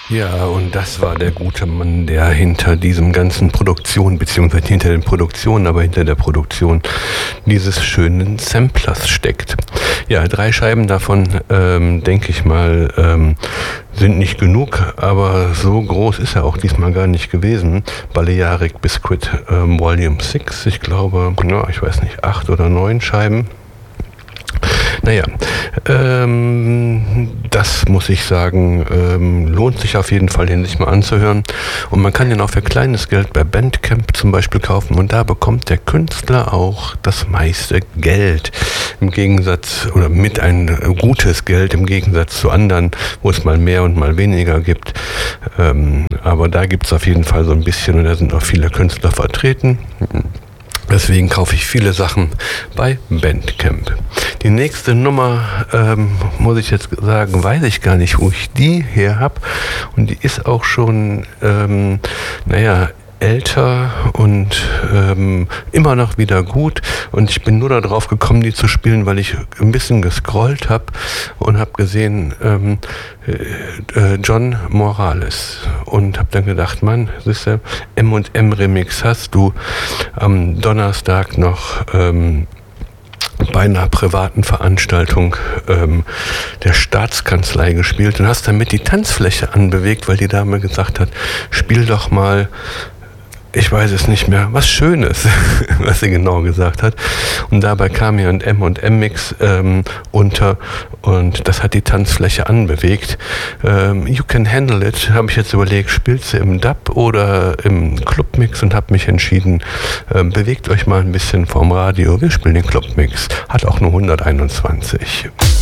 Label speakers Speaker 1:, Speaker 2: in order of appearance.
Speaker 1: Ja, und das war der gute Mann, der hinter diesem ganzen Produktion, beziehungsweise hinter den Produktionen, aber hinter der Produktion dieses schönen Samplers steckt. Ja, 3 Scheiben davon, denke ich mal, sind nicht genug, aber so groß ist er auch diesmal gar nicht gewesen. Balearic Biscuit Volume 6, ich glaube, ja, ich weiß nicht, 8 oder 9 Scheiben. Naja, das muss ich sagen, lohnt sich auf jeden Fall, den sich mal anzuhören. Und man kann den auch für kleines Geld bei Bandcamp zum Beispiel kaufen. Und da bekommt der Künstler auch das meiste Geld. Im Gegensatz, oder mit ein gutes Geld im Gegensatz zu anderen, wo es mal mehr und mal weniger gibt. Aber da gibt es auf jeden Fall so ein bisschen, und da sind auch viele Künstler vertreten. Deswegen kaufe ich viele Sachen bei Bandcamp. Die nächste Nummer, muss ich jetzt sagen, weiß ich gar nicht, wo ich die her habe. Und die ist auch schon, älter und immer noch wieder gut. Und ich bin nur darauf gekommen, die zu spielen, weil ich ein bisschen gescrollt habe und habe gesehen, John Morales. Und habe dann gedacht, Mann, siehst du, M&M Remix hast du am Donnerstag noch bei einer privaten Veranstaltung der Staatskanzlei gespielt und hast damit die Tanzfläche anbewegt, weil die Dame gesagt hat, spiel doch mal, ich weiß es nicht mehr, was Schönes, was sie genau gesagt hat. Und dabei kam hier ein M&M-Mix unter und das hat die Tanzfläche anbewegt. You Can Handle It, habe ich jetzt überlegt, spielst du im Dub oder im Clubmix und habe mich entschieden, bewegt euch mal ein bisschen vom Radio, wir spielen den Clubmix, hat auch nur 121.